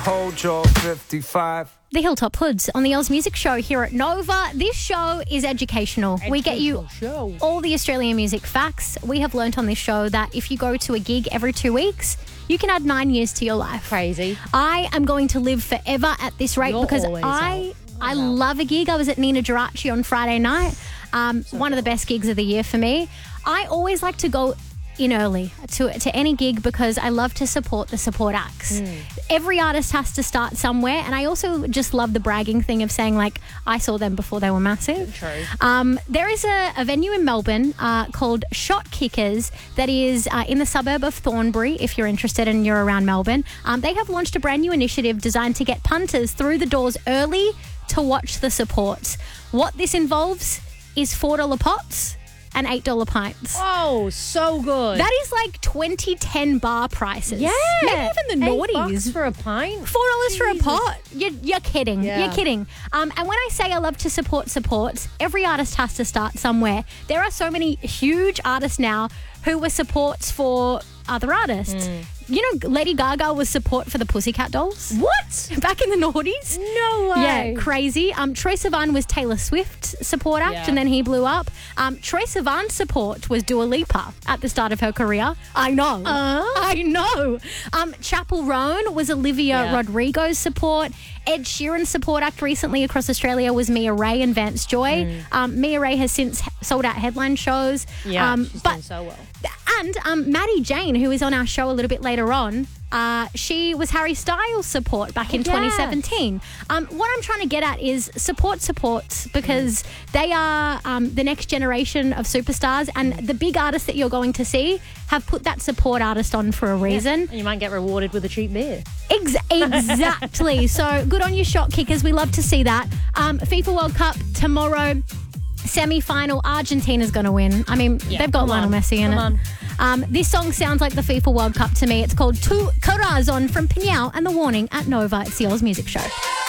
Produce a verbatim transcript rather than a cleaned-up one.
Hold your fifty-five. The Hilltop Hoods on the Oz Music Show here at Nova. This show is educational. We get you show. all the Australian music facts. We have learnt on this show that if you go to a gig every two weeks, you can add nine years to your life. Crazy. I am going to live forever at this rate You're because always I out. I love a gig. I was at Nina Geraci on Friday night. Um, So one of the best gigs of the year for me. I always like to go in early to to any gig because I love to support the support acts. Mm. Every artist has to start somewhere, and I also just love the bragging thing of saying, like, I saw them before they were massive. True. Um, there is a, a venue in Melbourne uh, called Shot Kickers that is uh, in the suburb of Thornbury, if you're interested and you're around Melbourne. Um, they have launched a brand new initiative designed to get punters through the doors early to watch the supports. What this involves is four dollar pots and eight dollar pints. Oh, so good. That is like twenty ten bar prices. yeah. Maybe even the Eight naughties. bucks for a pint. Four dollars for a Jesus. pot. You're, you're kidding. Yeah. You're kidding. Um, and when I say I love to support supports, every artist has to start somewhere. There are so many huge artists now who were supports for other artists. Mm. You know, Lady Gaga was support for the Pussycat Dolls. What? Back in the noughties. No way. Yeah, crazy. Um, Troye Sivan was Taylor Swift's support act, Yeah. and then he blew up. Um, Troye Sivan's support was Dua Lipa at the start of her career. I know. Uh? I know. Um, Chapel Roan was Olivia Yeah. Rodrigo's support. Ed Sheeran's support act recently across Australia was Mia Ray and Vance Joy. Mm. Um, Mia Ray has since sold out headline shows. Yeah, um, she's but doing so well. and um, Maddie Jane, who is on our show a little bit later on, uh, she was Harry Styles' support back in yeah. twenty seventeen. Um, what I'm trying to get at is support supports because they are um, the next generation of superstars, and the big artists that you're going to see have put that support artist on for a reason. And you might get rewarded with a cheap beer. Ex- exactly. So good on you, shot kickers. We love to see that. Um, FIFA World Cup tomorrow. Semi-final, Argentina's going to win. I mean, Yeah, they've got come Lionel on, Messi in come it. on. Um, this song sounds like the FIFA World Cup to me. It's called Tu Corazon from Pinyao and The Warning at Nova. It's the Oz Music Show.